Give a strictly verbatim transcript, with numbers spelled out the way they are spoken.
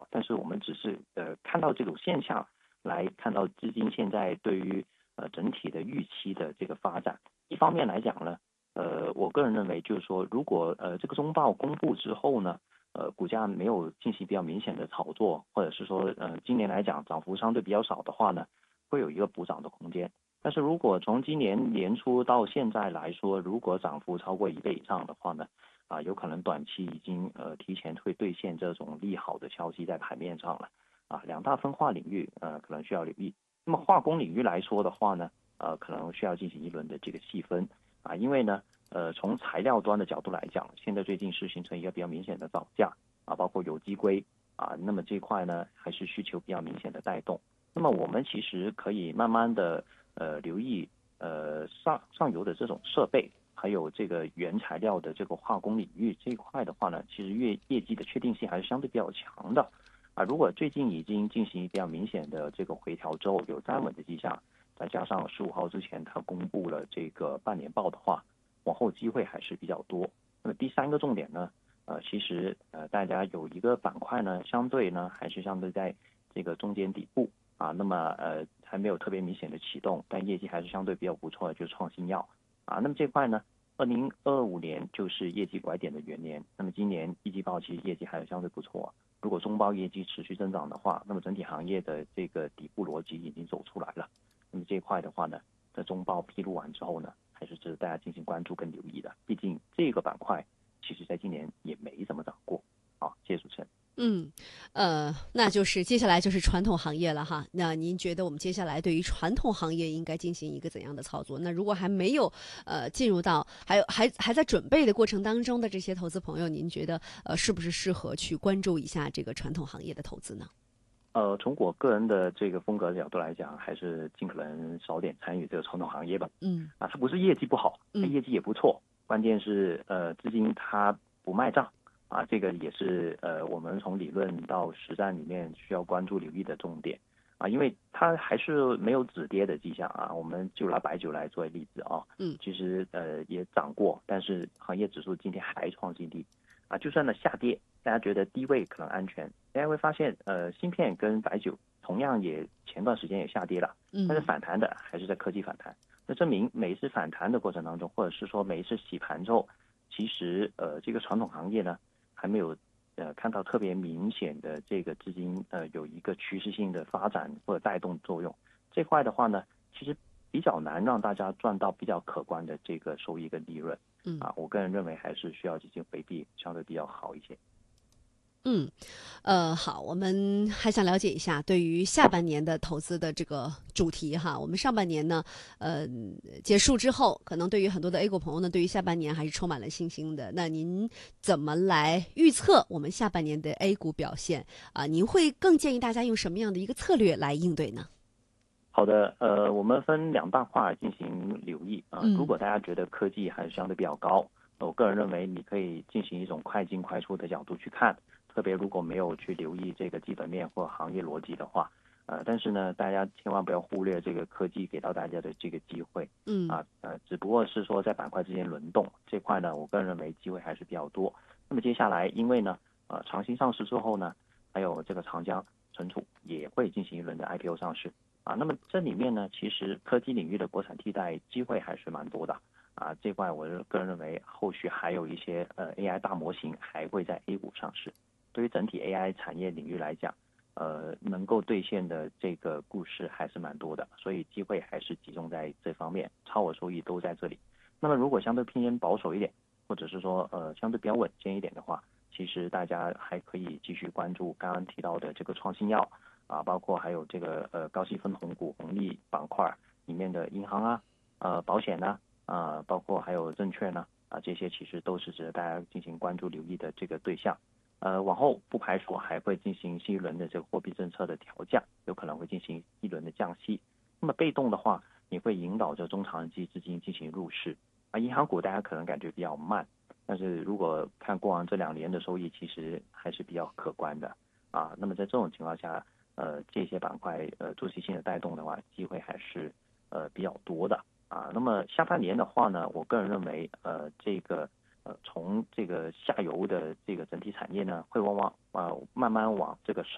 但是我们只是呃看到这种现象，来看到资金现在对于呃整体的预期的这个发展。一方面来讲呢，呃，我个人认为就是说，如果呃这个中报公布之后呢，呃股价没有进行比较明显的炒作，或者是说呃今年来讲涨幅相对比较少的话呢，会有一个补涨的空间。但是如果从今年年初到现在来说，如果涨幅超过一倍以上的话呢，啊，有可能短期已经呃提前会兑现这种利好的消息在盘面上了。啊，两大分化领域呃可能需要留意。那么化工领域来说的话呢，呃可能需要进行一轮的这个细分啊，因为呢呃从材料端的角度来讲，现在最近是形成一个比较明显的涨价啊，包括有机硅啊，那么这一块呢还是需求比较明显的带动。那么我们其实可以慢慢的呃留意呃上上游的这种设备，还有这个原材料的这个化工领域这一块的话呢，其实业业绩的确定性还是相对比较强的啊。如果最近已经进行比较明显的这个回调之后，有站稳的迹象，再加上十五号之前它公布了这个半年报的话，往后机会还是比较多。那么第三个重点呢，呃，其实呃大家有一个板块呢，相对呢还是相对在这个中间底部。啊，那么呃还没有特别明显的启动，但业绩还是相对比较不错的，就是创新药啊。那么这块呢，二零二五年就是业绩拐点的元年，那么今年一季报其实业绩还是相对不错。如果中报业绩持续增长的话，那么整体行业的这个底部逻辑已经走出来了。那么这一块的话呢，在中报披露完之后呢，还是值得大家进行关注跟留意的。毕竟这个板块其实在今年也没怎么涨过。好，谢谢主持人。 嗯，呃，那就是接下来就是传统行业了哈。那您觉得我们接下来对于传统行业应该进行一个怎样的操作？那如果还没有呃进入到还有还还在准备的过程当中的这些投资朋友，您觉得呃是不是适合去关注一下这个传统行业的投资呢？ 呃，从我个人的这个风格角度来讲，还是尽可能少点参与这个传统行业吧。 嗯啊，它不是业绩不好，它嗯业绩也不错，关键是呃资金它不卖账啊，这个也是呃我们从理论到实战里面需要关注留意的重点啊，因为它还是没有止跌的迹象啊。我们就拿白酒来作为例子啊， 嗯其实呃也涨过，但是行业指数今天还创新低啊，就算呢下跌，大家觉得低位可能安全，大家会发现呃芯片跟白酒同样也前段时间也下跌了，但是嗯反弹的还是在科技反弹。那证明每一次反弹的过程当中，或者是说每一次洗盘之后，其实呃这个传统行业呢还没有呃看到特别明显的这个资金呃有一个趋势性的发展或者带动作用。这块的话呢，其实比较难让大家赚到比较可观的这个收益跟利润嗯。 啊。我个人认为还是需要进行回避，相对比较好一些。 嗯，呃，好，我们还想了解一下对于下半年的投资的这个主题哈。我们上半年呢，呃，结束之后，可能对于很多的 A 股朋友呢，对于下半年还是充满了信心的。那您怎么来预测我们下半年的 A 股表现啊？您会更建议大家用什么样的一个策略来应对呢？ 好的，呃，我们分两大块进行留意啊。如嗯果大家觉得科技还是相对比较高，我个人认为你可以进行一种快进快出的角度去看，特别如果没有去留意这个基本面或行业逻辑的话，呃，但是呢，大家千万不要忽略这个科技给到大家的这个机会嗯啊，呃，只不过是说在板块之间轮动这块呢，我个人认为机会还是比较多。那么接下来，因为呢，呃，长兴上市之后呢，还有这个长江存储也会进行一轮的 I P O 上市。啊，那么这里面呢，其实科技领域的国产替代机会还是蛮多的啊。这块我个人认为，后续还有一些呃 A I 大模型还会在 A 股上市。对于整体 A I 产业领域来讲，呃，能够兑现的这个故事还是蛮多的，所以机会还是集中在这方面，超额收益都在这里。那么如果相对偏保守一点，或者是说呃相对比较稳健一点的话，其实大家还可以继续关注刚刚提到的这个创新药。啊，包括还有这个呃高息分红股红利板块里面的银行啊、呃保险呐、啊，啊包括还有证券呢、啊，啊这些其实都是值得大家进行关注留意的这个对象。呃，往后不排除还会进行新一轮的这个货币政策的调降，有可能会进行一轮的降息。那么被动的话，你会引导着中长期资金进行入市。啊，银行股大家可能感觉比较慢，但是如果看过往这两年的收益，其实还是比较可观的。啊，那么在这种情况下，呃，这些板块呃周期性的带动的话，机会还是呃比较多的啊。那么下半年的话呢，我个人认为呃这个呃从这个下游的这个整体产业呢，会往往呃慢慢往这个